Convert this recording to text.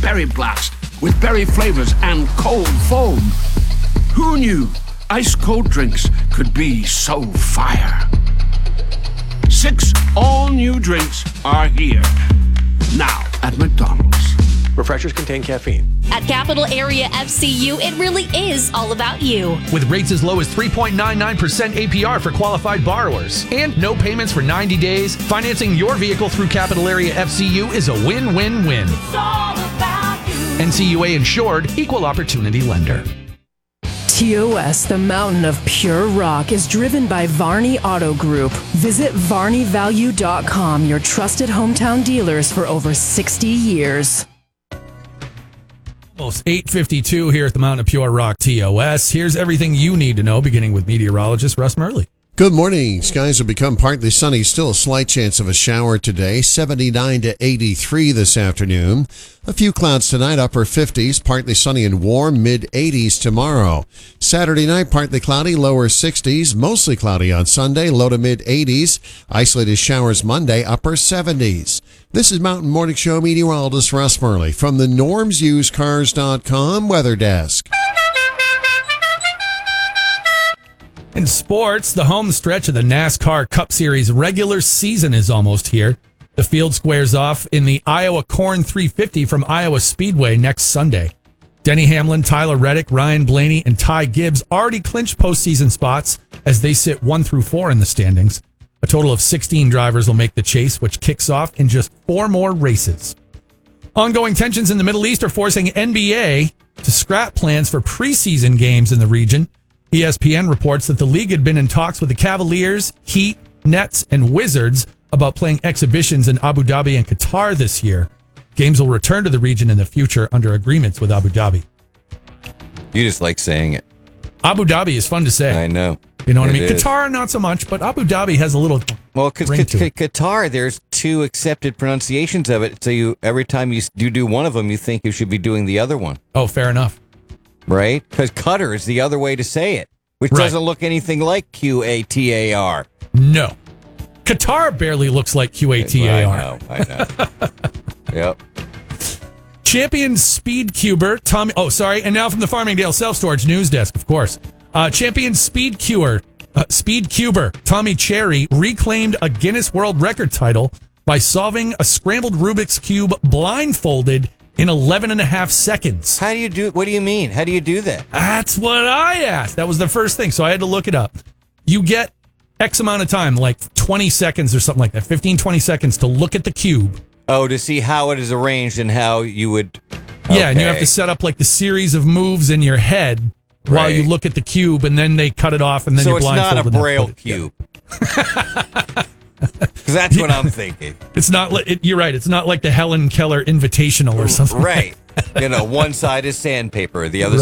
Berry Blast with berry flavors and cold foam. Who knew ice-cold drinks could be so fire? 6 all-new drinks are here. Now at McDonald's. Refreshers contain caffeine. At Capital Area FCU, it really is all about you. With rates as low as 3.99% APR for qualified borrowers and no payments for 90 days, financing your vehicle through Capital Area FCU is a win-win-win. It's all about you. NCUA insured, equal opportunity lender. TOS, the mountain of pure rock, is driven by Varney Auto Group. Visit VarneyValue.com, your trusted hometown dealers for over 60 years. Almost 8:52 here at the Mountain of Pure Rock TOS. Here's everything you need to know, beginning with meteorologist Russ Murley. Good morning. Skies will become partly sunny. Still a slight chance of a shower today. 79 to 83 this afternoon. A few clouds tonight, upper 50s. Partly sunny and warm, mid-80s tomorrow. Saturday night, partly cloudy, lower 60s. Mostly cloudy on Sunday, low to mid-80s. Isolated showers Monday, upper 70s. This is Mountain Morning Show meteorologist Russ Murley from the NormsUseCars.com Weather Desk. In sports, the home stretch of the NASCAR Cup Series regular season is almost here. The field squares off in the Iowa Corn 350 from Iowa Speedway next Sunday. Denny Hamlin, Tyler Reddick, Ryan Blaney, and Ty Gibbs already clinched postseason spots as they sit 1 through 4 in the standings. A total of 16 drivers will make the chase, which kicks off in just 4 more races. Ongoing tensions in the Middle East are forcing NBA to scrap plans for preseason games in the region. ESPN reports that the league had been in talks with the Cavaliers, Heat, Nets, and Wizards about playing exhibitions in Abu Dhabi and Qatar this year. Games will return to the region in the future under agreements with Abu Dhabi. You just like saying it. Abu Dhabi is fun to say. I know. You know what I mean? Is. Qatar, not so much, but Abu Dhabi has a little. Well, because Qatar, there's 2 accepted pronunciations of it. So every time you do one of them, you think you should be doing the other one. Oh, fair enough. Right? Because Qatar is the other way to say it, which doesn't look anything like Qatar. No. Qatar barely looks like Qatar. I know. Yep. Champion Speed Cuber, Tommy. Oh, sorry. And now from the Farmingdale Self Storage News Desk, of course. Champion Speed Cuber, Tommy Cherry, reclaimed a Guinness World Record title by solving a scrambled Rubik's Cube blindfolded in 11 and a half seconds. How do you do it? What do you mean? How do you do that? That's what I asked. That was the first thing, so I had to look it up. You get X amount of time, like 20 seconds or something like that, 15, 20 seconds to look at the cube. Oh, to see how it is arranged and how you would... Yeah, and you have to set up like the series of moves in your head while you look at the cube, and then they cut it off, and then you're blindfolded. So it's not a Braille cube. Because that's what I'm thinking. It's not. You're right. It's not like the Helen Keller Invitational or something. Right. One side is sandpaper, the other